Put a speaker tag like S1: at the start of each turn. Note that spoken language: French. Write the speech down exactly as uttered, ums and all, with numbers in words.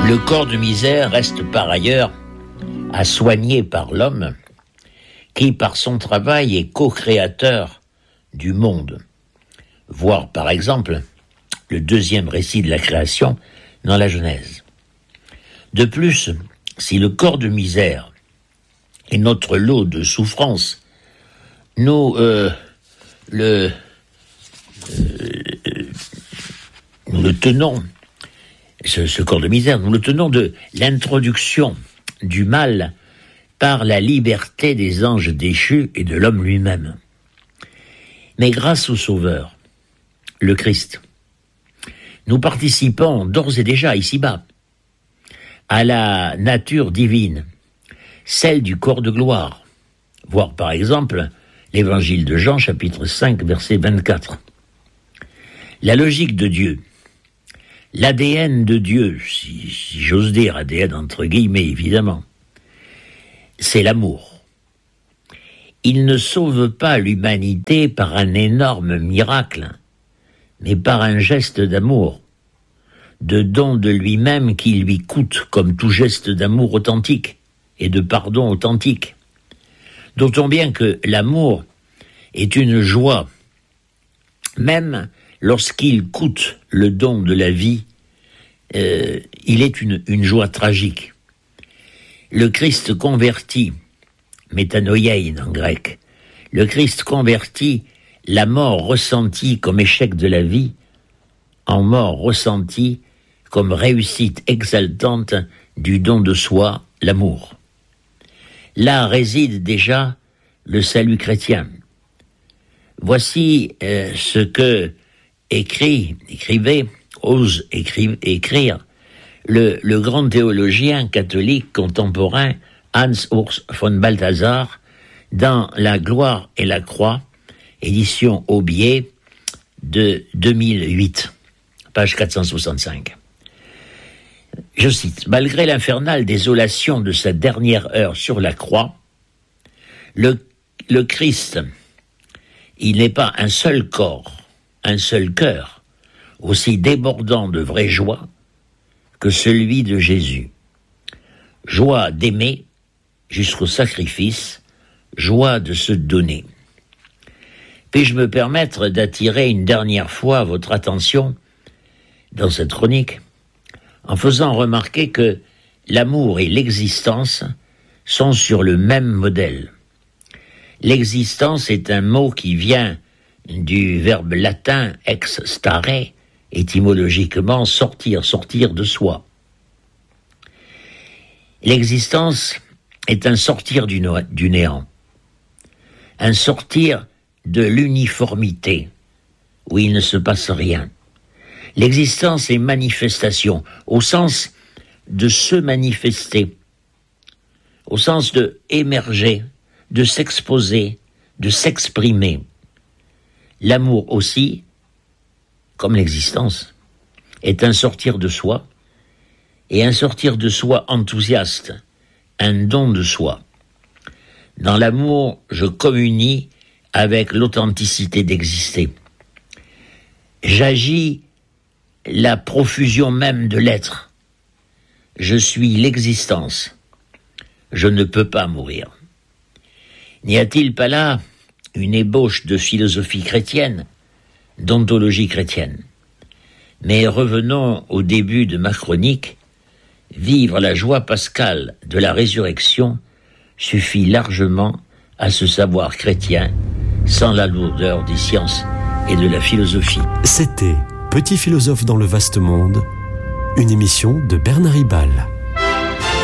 S1: Le corps de misère reste par ailleurs à soigner par l'homme, qui par son travail est co-créateur du monde. Voir par exemple le deuxième récit de la création dans la Genèse. De plus, si le corps de misère est notre lot de souffrance, nous euh, le euh, nous le tenons, ce, ce corps de misère, nous le tenons de l'introduction du mal par la liberté des anges déchus et de l'homme lui-même. Mais grâce au Sauveur, le Christ, nous participons d'ores et déjà ici-bas à la nature divine, celle du corps de gloire. Voir par exemple l'évangile de Jean, chapitre cinq, verset vingt-quatre. La logique de Dieu, l'A D N de Dieu, si, si j'ose dire, A D N entre guillemets évidemment, c'est l'amour. Il ne sauve pas l'humanité par un énorme miracle, mais par un geste d'amour, de don de lui-même qui lui coûte comme tout geste d'amour authentique et de pardon authentique. D'autant bien que l'amour est une joie, même lorsqu'il coûte le don de la vie, euh, il est une, une joie tragique. Le Christ convertit, métanoïein en grec, le Christ convertit la mort ressentie comme échec de la vie en mort ressentie comme réussite exaltante du don de soi, l'amour. Là réside déjà le salut chrétien. Voici euh, ce que écrit, écrivait, ose écri- écrire le, le grand théologien catholique contemporain Hans Urs von Balthasar dans La gloire et la croix, édition Aubier de deux mille huit, page quatre cent soixante-cinq. Je cite, « Malgré l'infernale désolation de sa dernière heure sur la croix, le, le Christ, il n'est pas un seul corps, un seul cœur, aussi débordant de vraie joie que celui de Jésus. Joie d'aimer jusqu'au sacrifice, joie de se donner. » Puis-je me permettre d'attirer une dernière fois votre attention dans cette chronique en faisant remarquer que l'amour et l'existence sont sur le même modèle. L'existence est un mot qui vient du verbe latin ex stare, étymologiquement sortir, sortir de soi. L'existence est un sortir du, no- du néant, un sortir de l'uniformité, où il ne se passe rien. L'existence est manifestation, au sens de se manifester, au sens de émerger, de s'exposer, de s'exprimer. L'amour aussi, comme l'existence, est un sortir de soi, et un sortir de soi enthousiaste, un don de soi. Dans l'amour, je communie avec l'authenticité d'exister. J'agis la profusion même de l'être. Je suis l'existence. Je ne peux pas mourir. N'y a-t-il pas là une ébauche de philosophie chrétienne, d'ontologie chrétienne? Mais revenons au début de ma chronique. Vivre la joie pascale de la résurrection suffit largement à ce savoir chrétien, sans la lourdeur des sciences et de la philosophie.
S2: C'était Petit philosophe dans le vaste monde, une émission de Bernard Ribal.